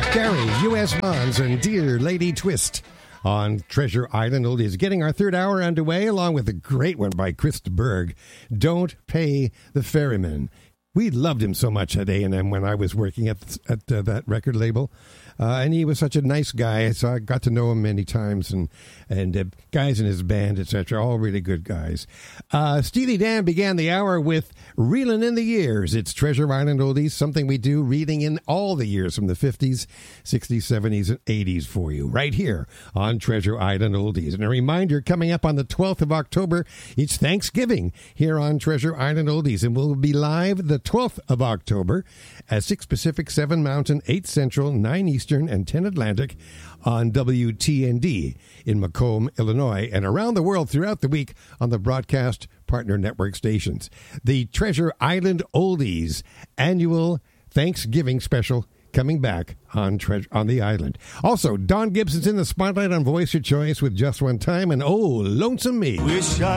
Gary, U.S. Bonds, and Dear Lady Twist on Treasure Island Oldies. Getting our third hour underway, along with a great one by Chris Berg, Don't Pay the Ferryman. We loved him so much at A&M when I was working at that record label. And he was such a nice guy, so I got to know him many times, and guys in his band, etc., all really good guys. Steely Dan began the hour with Reelin' in the Years. It's Treasure Island Oldies, something we do, reading in all the years from the 50s, 60s, 70s, and 80s for you, right here on Treasure Island Oldies. And a reminder, coming up on the 12th of October, it's Thanksgiving here on Treasure Island Oldies, and we'll be live the 12th of October at 6 Pacific, 7 Mountain, 8 Central, 9 Eastern, and 10 Atlantic on WTND in Macomb, Illinois, and around the world throughout the week on the broadcast partner network stations. The Treasure Island Oldies annual Thanksgiving special coming back on the island. Also, Don Gibson's in the spotlight on Voice Your Choice with Just One Time and Oh, Lonesome Me. Wish I